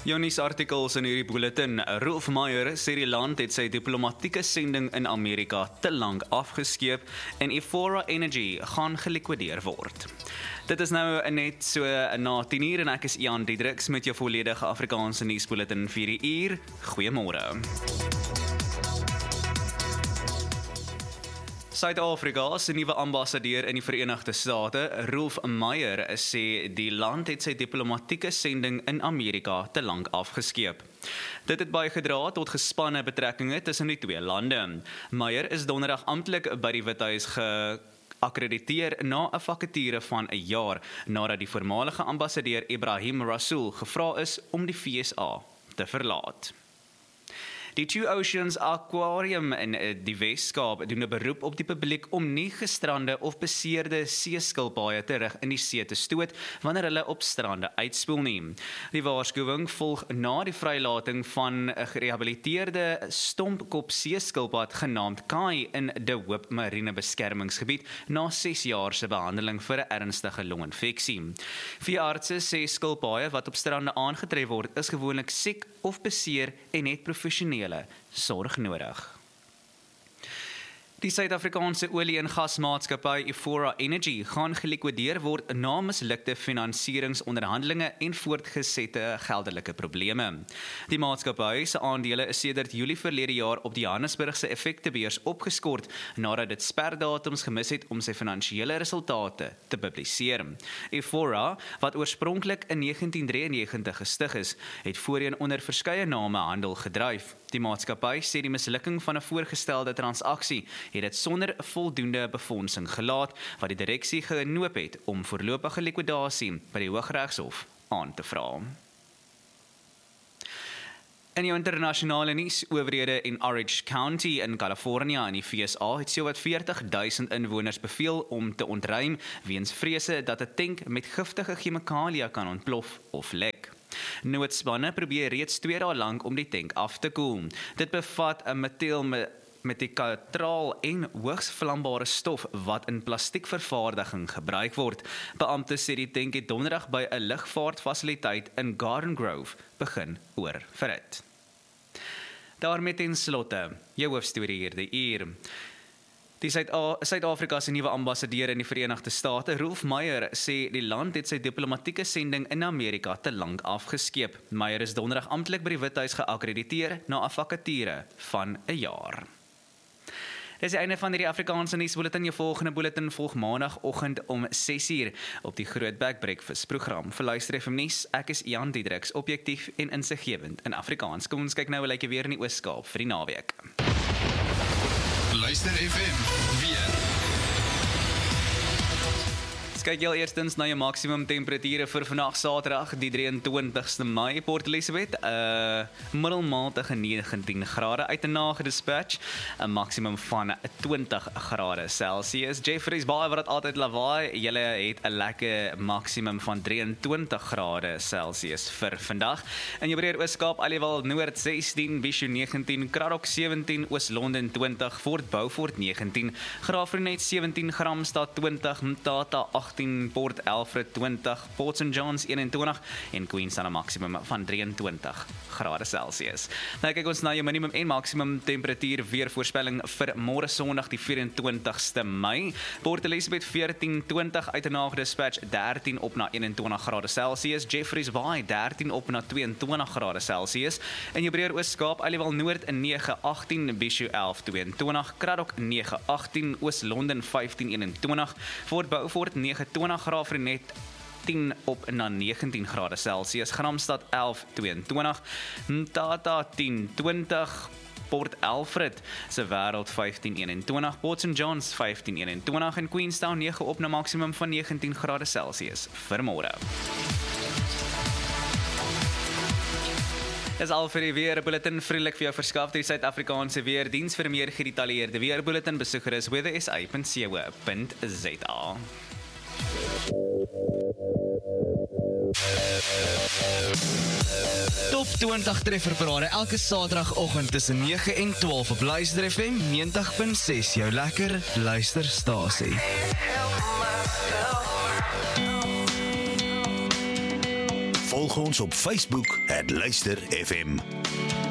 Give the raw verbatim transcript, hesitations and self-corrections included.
Jou nuusartikels in hierdie bulletin. Rolf Meyer sê die land het sy diplomatieke sending in Amerika te lank afgeskeep en Euphoria Energy gaan gelikwideer word. Dit is nou net so na tien uur en ek is Ian Diedriks met jou volledige Afrikaanse nuusbulletin vir die uur. Goeiemôre. Suid-Afrika se nuwe ambassadeur in die Verenigde State, Rolf Meyer, sê die land het sy diplomatieke sending in Amerika te lank afgeskeep. Dit het bygedra tot gespanne betrekkinge tussen die twee lande. Meyer is donderdag amptelik by die Withuis geakkrediteer na 'n vakature van 'n jaar, nadat die voormalige ambassadeur Ibrahim Rasool gevra is om die V S A te verlaat. Die Two Oceans Aquarium in die Wes-Kaap doen 'n beroep op die publiek om nie gestrande of beseerde seeskilpaaie terug in die see te stoot wanneer hulle op strande uitspoel nie. Die waarskuwing volg na die vrylating van 'n gerehabiliteerde stompkop seeskilpad genaamd Kai in De Hoop Marine Beskermingsgebied na ses jaar se behandeling vir 'n ernstige longinfeksie. Veeartse sê skilpaaie wat op strande aangetref word is gewoonlik siek of beseer en het professionele sorg nodig. Die Suid-Afrikaanse olie- en gasmaatskappy Euphoria Energy gaan gelikwideer word na mislukte finansieringsonderhandelinge en voortgesette geldelike probleme. Die maatskappy se aandele is sedert Julie verlede jaar op die Johannesburgse effektebeurs opgeskort nadat dit sperdatums gemis het om sy finansiële resultate te publiseer. Euphoria, wat oorspronklik in negentien drieënnegentig gestig is, het voorheen onder verskeie name handel gedryf. Die maatskappy sê die mislukking van 'n voorgestelde transaksie het dit sonder voldoende befondsing gelaat, wat die direksie genoop het om voorlopige likwidasie by die Hooggeregshof aan te vra. In jou internasionale nuus, owerhede in Orange County in California in die V S A het sowat veertig duisend inwoners beveel om te ontruim weens vrese dat 'n tank met giftige chemikalia kan ontplof of lek. Noodspanne probeer reeds twee dae lank om die tank af te koel. Dit bevat 'n metiel metikatraal en hoogs vlambare stof wat in plastiekvervaardiging gebruik word. Beampte sê die tank het donderdag by 'n lugvaartfasiliteit in Garden Grove begin oorverhit. Daarmee ten slotte, jou hoofstorie hierdie uur. Die Suid-Afrika se nuwe ambassadeur in die Verenigde State, Rolf Meyer, sê die land het sy diplomatieke sending in Amerika te lank afgeskeep. Meyer is donderdag amptelik by die Withuis geakkrediteer na 'n vakature van 'n jaar. Dis die einde van hierdie Afrikaanse nuusbulletin. Jou volgende bulletin volg maandagooggend om ses uur op die Grootbek Breakfast program. Vir Luister F M nuus, ek is Ian Diedriks, objektief en insiggewend in Afrikaans. Kom ons kyk nou hoe lyk jy weer in die Oos-Kaap vir die naweek. Luister F M, weer. Kyk heel eerstens na jou maksimum temperature vir vandag Saterdag, die drieëntwintigste Mei, Port Elizabeth, 'n uh, middelmatige negentien grade uit 'n nagedispatch, 'n maksimum van twintig grade Celsius. Jeffreys Bay wat dit altyd lawaai, julle het 'n lekker maksimum van drieëntwintig grade Celsius vir vandag. In jou breër Oos-Kaap, Aliwal Noord sestien, Bishu negentien, Kraddock sewentien, Oos-London twintig, Fort Beaufort negentien, Graafrenet sewentien, Gramstad twintig, Mtata agtien, Port Alfred twintig, Port Saint Johns eenentwintig en Queenstown 'n maksimum van drieëntwintig grade Celsius. Nou kyk ons na jou minimum en maksimum temperatuur weervoorspelling vir môre Sondag die vyf-en-twintigste Mei. Port Elizabeth veertien twintig uit 'n nagedispatch, dertien op na eenentwintig grade Celsius. Jeffreys Bay dertien op na tweeëntwintig grade Celsius. In jou breër Oos-Kaap, Aliwal Noord nege agtien, Bishu elf tweeëntwintig, Kraddock nege agtien, Oos-London vyftien eenentwintig, Fort Beaufort nege twintig, Graafrenet tien op na negentien grade Celsius, Gramstad elf tweeëntwintig, Mtata tien twintig, Port Alfred se wêreld vyftien eenentwintig, Port Saint Johns vyftien eenentwintig en Queenstown nege op na maksimum van negentien grade Celsius vir môre. Dis al vir die weerbulletin, vriendelik vir jou verskaf deur die Suid-Afrikaanse Weerdiens. Vir meer gedetailleerde weerbulletin besoek gerus weather s a punt co punt za. Top twintig trefferparade elke Saterdagoggend tussen nege en twaalf op Luister F M negentig punt ses, jou lekker luisterstasie. Volg ons op Facebook at Luister F M.